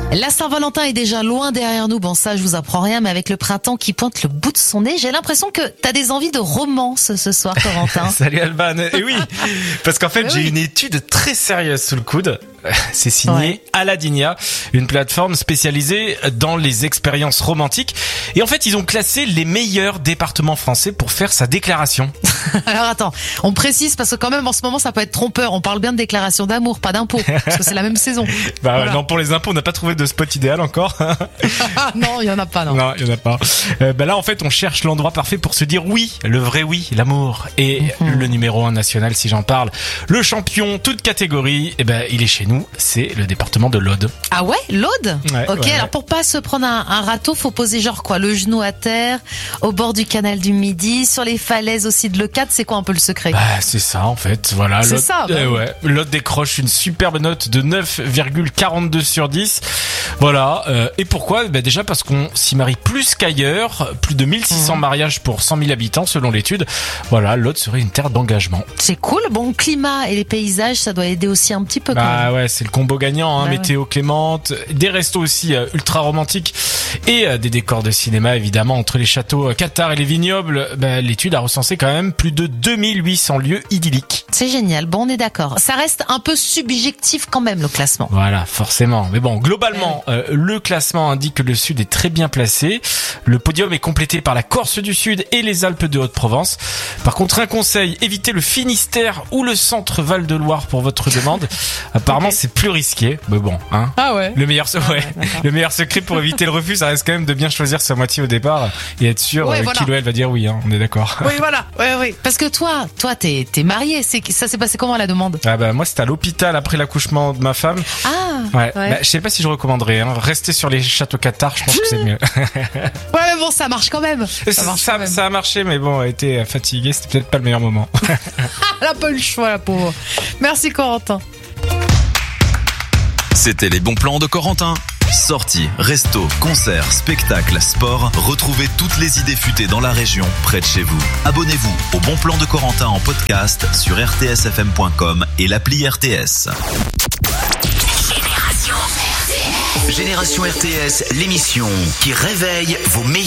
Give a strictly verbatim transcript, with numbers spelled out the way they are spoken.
La Saint-Valentin est déjà loin derrière nous. Bon, ça, je vous apprends rien, mais avec le printemps qui pointe le bout de son nez, j'ai l'impression que t'as des envies de romance ce soir, Corentin. Salut Alban. Et oui, parce qu'en fait, oui. j'ai une étude très sérieuse sous le coude. C'est signé Ouais. Aladinia, une plateforme spécialisée dans les expériences romantiques. Et en fait, ils ont classé les meilleurs départements français pour faire sa déclaration. Alors attends, on précise parce que quand même en ce moment ça peut être trompeur. On parle bien de déclaration d'amour, pas d'impôt, parce que c'est la même saison. Bah Voilà. non, pour les impôts, on n'a pas trouvé de spot idéal encore. Ah non, il y en a pas, non. Non, il y en a pas. Euh, bah là, en fait, on cherche l'endroit parfait pour se dire oui, le vrai oui, l'amour. Et Mhm. le numéro un national, si j'en parle, le champion, toute catégorie, eh ben, il est chez nous. C'est le département de l'Aude. Ah ouais, l'Aude. Ouais, Ok, ouais, alors ouais. pour pas se prendre un, un râteau, faut poser genre quoi, le genou à terre, au bord du canal du Midi, sur les falaises aussi de Leucate. C'est quoi un peu le secret? Bah, c'est ça, en fait. Voilà. C'est L'Aude- ça, bah eh oui. ouais. L'Aude décroche une superbe note de neuf virgule quarante-deux sur dix. Voilà. Euh, et pourquoi? Bah, déjà parce qu'on s'y marie plus qu'ailleurs. Plus de mille six cents Mhm. mariages pour cent mille habitants, selon l'étude. Voilà. L'Aude serait une terre d'engagement. C'est cool. Bon, le climat et les paysages, ça doit aider aussi un petit peu quand Bah même. ouais, c'est le combo gagnant, hein, Bah ouais. météo clémente, des restos aussi euh, ultra romantiques et euh, des décors de cinéma évidemment entre les châteaux euh, Qatar et les vignobles. Bah, l'étude a recensé quand même plus de deux mille huit cents lieux idylliques. C'est génial. Bon, on est d'accord. Ça reste un peu subjectif quand même, le classement. Voilà, forcément. Mais bon, globalement, euh, le classement indique que le Sud est très bien placé. Le podium est complété par la Corse du Sud et les Alpes de Haute-Provence. Par contre, un conseil, évitez le Finistère ou le centre Val-de-Loire pour votre demande. Apparemment, Ok. c'est plus risqué. Mais bon, hein. Ah ouais. Le meilleur, se- ouais, le meilleur secret pour éviter le refus, ça reste quand même de bien choisir sa moitié au départ et être sûr Ouais, euh, voilà. qu'il ou elle va dire oui, hein, on est d'accord. Oui, voilà. Oui, oui. Parce que toi, toi, t'es, t'es marié. C'est, ça s'est passé comment à la demande? Ah bah moi c'était à l'hôpital après l'accouchement de ma femme. Ah. Ouais. Ouais. Bah, je sais pas si je recommanderais. Hein. Rester sur les châteaux Qatar, je pense que c'est mieux. Ouais, mais bon, ça marche quand même. Ça ça, marche ça, quand même. ça a marché, mais bon, elle était fatiguée, c'était peut-être pas le meilleur moment. Elle a pas eu le choix, la pauvre. Merci, Corentin. C'était les bons plans de Corentin. Sorties, restos, concerts, spectacles, sport, retrouvez toutes les idées futées dans la région, près de chez vous. Abonnez-vous au Bon Plan de Corentin en podcast sur r t s f m point com et l'appli R T S. Génération R T S, l'émission qui réveille vos meilleurs